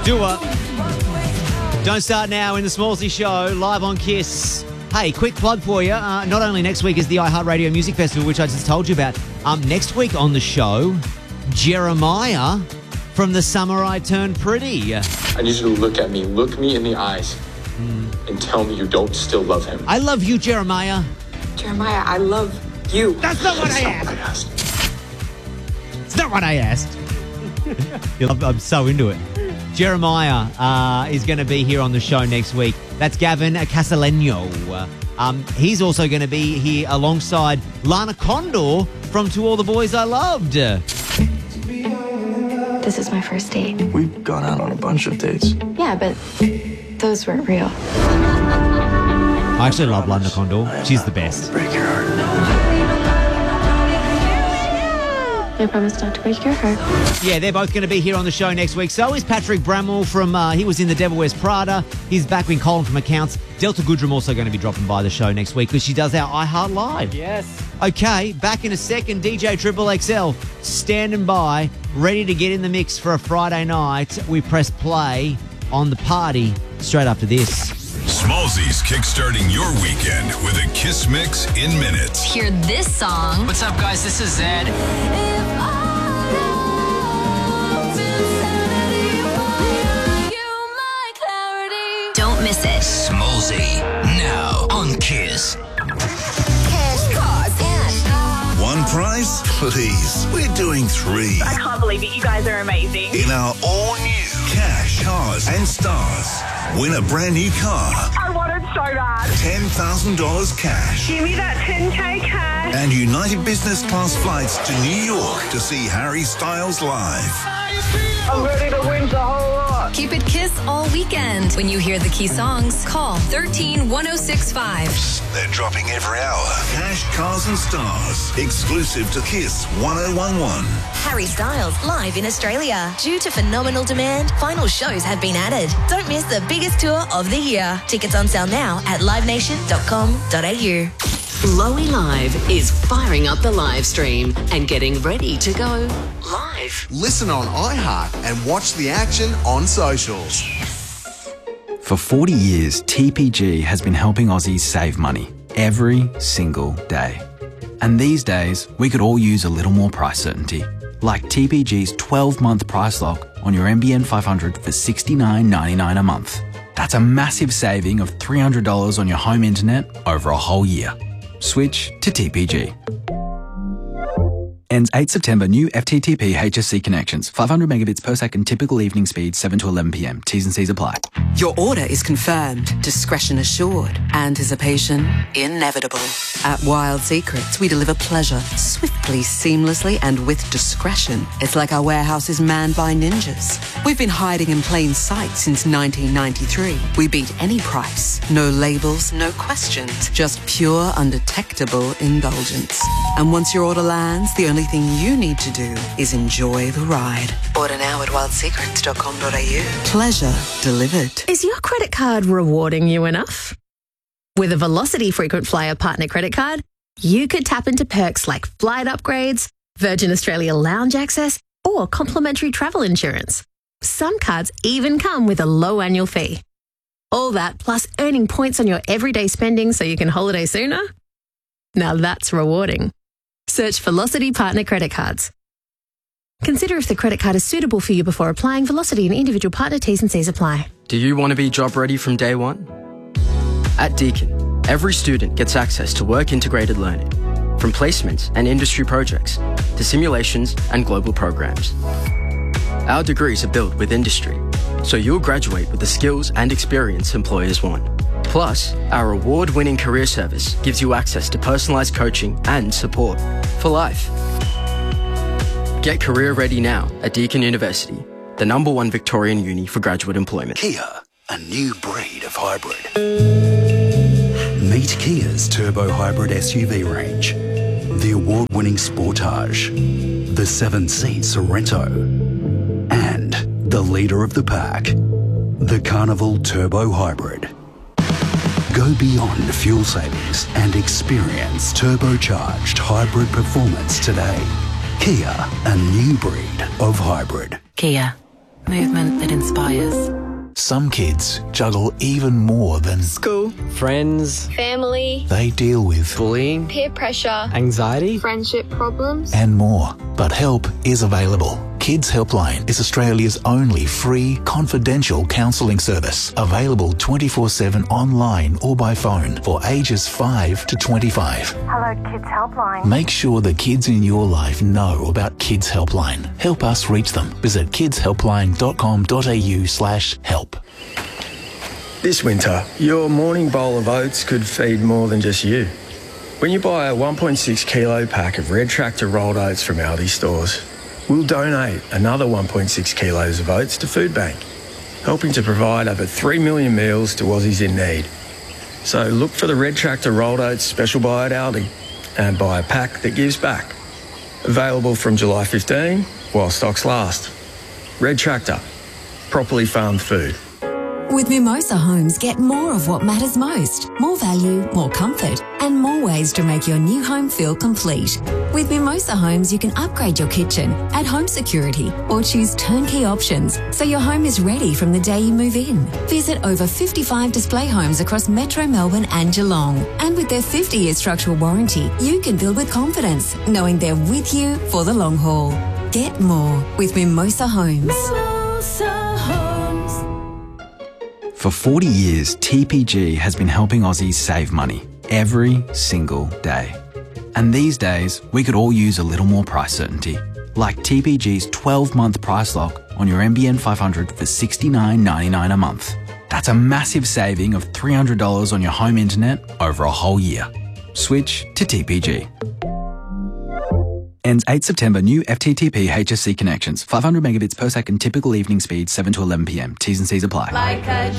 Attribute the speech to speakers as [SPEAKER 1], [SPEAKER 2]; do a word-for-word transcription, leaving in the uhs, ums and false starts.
[SPEAKER 1] Dua. Don't Start Now in the Smallsy Show, live on Kiss. Hey, quick plug for you. Uh, not only next week is the iHeartRadio Music Festival, which I just told you about. Um, next week on the show, Jeremiah from The Summer I Turned Pretty.
[SPEAKER 2] I need you to look at me, look me in the eyes, mm. and tell me you don't still love him.
[SPEAKER 1] I love you, Jeremiah.
[SPEAKER 3] Jeremiah, I love you.
[SPEAKER 1] That's not what
[SPEAKER 2] That's
[SPEAKER 1] I
[SPEAKER 2] not
[SPEAKER 1] asked.
[SPEAKER 2] what I asked.
[SPEAKER 1] It's not what I asked. I'm, I'm so into it. Jeremiah uh, is going to be here on the show next week. That's Gavin Casaleno. Um, he's also going to be here alongside Lana Condor from To All the Boys I Loved.
[SPEAKER 4] This is my first date.
[SPEAKER 5] We've gone out on a bunch of dates.
[SPEAKER 4] Yeah, but those weren't real.
[SPEAKER 1] I actually love Lana Condor. She's the best.
[SPEAKER 5] Break your heart.
[SPEAKER 4] I promise not to break your heart.
[SPEAKER 1] Yeah, they're both going to be here on the show next week. So is Patrick Bramwell from, uh, he was in The Devil Wears Prada. He's back with Colin from Accounts. Delta Goodrum also going to be dropping by the show next week because she does our iHeart Live.
[SPEAKER 6] Yes.
[SPEAKER 1] Okay, back in a second. D J Triple X L standing by, ready to get in the mix for a Friday night. We press play on the party straight after this.
[SPEAKER 7] Smallzy's kickstarting your weekend with a Kiss Mix in minutes.
[SPEAKER 8] Hear this song.
[SPEAKER 6] What's up, guys? This is Zed.
[SPEAKER 8] Don't miss it.
[SPEAKER 7] Smallzy, now on Kiss.
[SPEAKER 8] Cash, cars, and
[SPEAKER 7] One prize? Please. We're doing three.
[SPEAKER 9] I can't believe it. You guys are amazing.
[SPEAKER 7] In our all-new Cash, Cars and Stars. Win a brand new car.
[SPEAKER 9] I want it so bad.
[SPEAKER 7] ten thousand dollars cash.
[SPEAKER 9] Give me that ten K cash.
[SPEAKER 7] And United Business Class flights to New York to see Harry Styles live.
[SPEAKER 9] I'm ready to win the whole lot.
[SPEAKER 8] keep it Kiss all weekend. When you hear the key songs, call one three one oh six five.
[SPEAKER 7] They're dropping every hour. Cash, Cars and Stars. Exclusive to Kiss one oh one one.
[SPEAKER 10] Harry Styles live in Australia. Due to phenomenal demand, final shows have been added. Don't miss the biggest tour of the year. Tickets on sale now at live nation dot com dot a u.
[SPEAKER 11] Lowy Live is firing up the live stream and getting ready to go live.
[SPEAKER 12] Listen on iHeart and watch the action on socials.
[SPEAKER 13] For forty years, T P G has been helping Aussies save money every single day. And these days, we could all use a little more price certainty. Like T P G's twelve-month price lock on your N B N five hundred for sixty-nine ninety-nine a month. That's a massive saving of three hundred dollars on your home internet over a whole year. Switch to T P G. Ends eighth September. New F T T P H S C connections. five hundred megabits per second. Typical evening speed seven to eleven p m. T's and C's apply.
[SPEAKER 14] Your order is confirmed. Discretion assured. Anticipation inevitable. At Wild Secrets, we deliver pleasure swiftly, seamlessly, and with discretion. It's like our warehouse is manned by ninjas. We've been hiding in plain sight since nineteen ninety-three. We beat any price. No labels, no questions. Just pure, undetectable indulgence. And once your order lands, the only thing you need to do is enjoy the ride. Order now at wild secrets dot com dot a u. Pleasure delivered.
[SPEAKER 15] Is your credit card rewarding you enough? With a Velocity Frequent Flyer Partner Credit Card, you could tap into perks like flight upgrades, Virgin Australia lounge access, or complimentary travel insurance. Some cards even come with a low annual fee. All that plus earning points on your everyday spending so you can holiday sooner? Now that's rewarding. Search Velocity Partner Credit Cards. Consider if the credit card is suitable for you before applying. Velocity and individual partner T's and C's apply.
[SPEAKER 6] Do you want to be job ready from day one? At Deakin, every student gets access to work-integrated learning, from placements and industry projects to simulations and global programs. Our degrees are built with industry, so you'll graduate with the skills and experience employers want. Plus, our award-winning career service gives you access to personalised coaching and support for life. Get career ready now at Deakin University, the number one Victorian uni for graduate employment.
[SPEAKER 16] Kia, a new breed of hybrid. Meet Kia's turbo hybrid S U V range. The award-winning Sportage, the seven-seat Sorento, and the leader of the pack, the Carnival Turbo Hybrid. Go beyond fuel savings and experience turbocharged hybrid performance today. Kia, a new breed of hybrid.
[SPEAKER 14] Kia, Movement that inspires.
[SPEAKER 7] Some kids juggle even more than
[SPEAKER 17] school, friends,
[SPEAKER 4] family.
[SPEAKER 7] They deal with
[SPEAKER 17] bullying,
[SPEAKER 4] peer pressure,
[SPEAKER 17] anxiety,
[SPEAKER 4] friendship problems,
[SPEAKER 7] and more. But help is available. Kids Helpline is Australia's only free, confidential counselling service. Available twenty-four seven online or by phone for ages five to twenty-five.
[SPEAKER 18] Hello, Kids Helpline.
[SPEAKER 7] Make sure the kids in your life know about Kids Helpline. Help us reach them. Visit kidshelpline.com.au slash help.
[SPEAKER 19] This winter, your morning bowl of oats could feed more than just you. When you buy a one point six kilo pack of Red Tractor rolled oats from Aldi stores, we'll donate another one point six kilos of oats to Food Bank, helping to provide over three million meals to Aussies in need. So look for the Red Tractor rolled oats special buy at Aldi and buy a pack that gives back. Available from July fifteenth while stocks last. Red Tractor, properly farmed food.
[SPEAKER 20] With Mimosa Homes, get more of what matters most. More value, more comfort, and more ways to make your new home feel complete. With Mimosa Homes, you can upgrade your kitchen, add home security, or choose turnkey options so your home is ready from the day you move in. Visit over fifty-five display homes across Metro Melbourne and Geelong. And with their fifty-year structural warranty, you can build with confidence, knowing they're with you for the long haul. Get more with Mimosa Homes. Mimosa Homes.
[SPEAKER 13] For forty years, T P G has been helping Aussies save money every single day. And these days, we could all use a little more price certainty, like T P G's twelve-month price lock on your N B N five hundred for sixty-nine ninety-nine a month. That's a massive saving of three hundred dollars on your home internet over a whole year. Switch to T P G. Ends eighth September. New F T T P H S C connections. five hundred megabits per second. Typical evening speed seven to eleven p m. T's and C's apply.
[SPEAKER 21] Like a